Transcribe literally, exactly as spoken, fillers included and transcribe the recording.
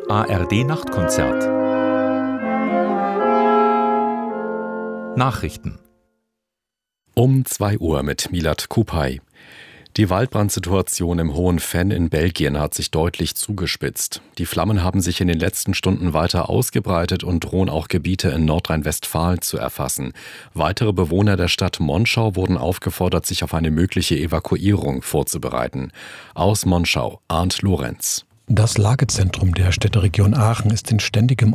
A R D-Nachtkonzert. Nachrichten. Um zwei Uhr mit Milad Kupay. Die Waldbrandsituation im Hohen Venn in Belgien hat sich deutlich zugespitzt. Die Flammen haben sich in den letzten Stunden weiter ausgebreitet und drohen auch Gebiete in Nordrhein-Westfalen zu erfassen. Weitere Bewohner der Stadt Monschau wurden aufgefordert, sich auf eine mögliche Evakuierung vorzubereiten. Aus Monschau, Arndt Lorenz. Das Lagezentrum der Städteregion Aachen ist in ständigem